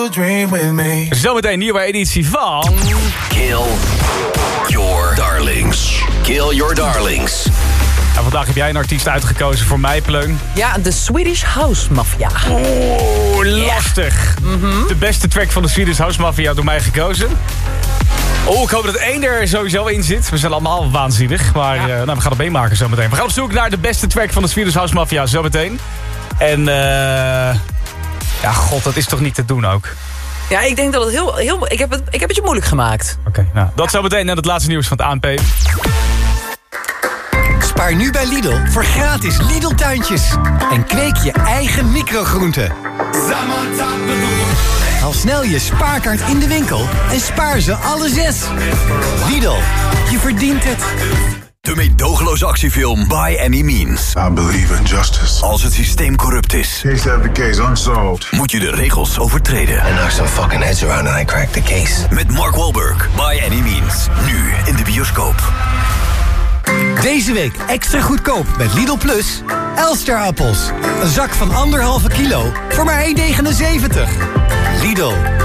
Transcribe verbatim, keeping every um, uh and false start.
Zometeen nieuwe editie van... Kill Your Darlings. Kill Your Darlings. En vandaag heb jij een artiest uitgekozen voor mij, Pleun. Ja, de Swedish House Mafia. Oeh, lastig. Yeah. Mm-hmm. De beste track van de Swedish House Mafia door mij gekozen. Oh, ik hoop dat één er sowieso in zit. We zijn allemaal waanzinnig. Maar ja. uh, nou, we gaan het meemaken zometeen. We gaan op zoek naar de beste track van de Swedish House Mafia zometeen. En uh, ja, god, dat is toch niet te doen ook. Ja, ik denk dat het heel... heel ik, heb het, ik heb het je moeilijk gemaakt. Oké, okay, nou, dat ja. zometeen naar het laatste nieuws van het A N P. Spaar nu bij Lidl voor gratis Lidl-tuintjes. En kweek je eigen microgroenten. Haal snel je spaarkaart in de winkel en spaar ze alle zes. Lidl, je verdient het. De meedogenloze actiefilm By Any Means. I believe in justice. Als het systeem corrupt is, case after case unsolved, moet je de regels overtreden. I knocked some fucking heads around and I cracked the case. Met Mark Wahlberg, By Any Means. Nu in de bioscoop. Deze week extra goedkoop met Lidl Plus. Elsterappels. Een zak van anderhalve kilo voor maar één negenenzeventig. Lidl.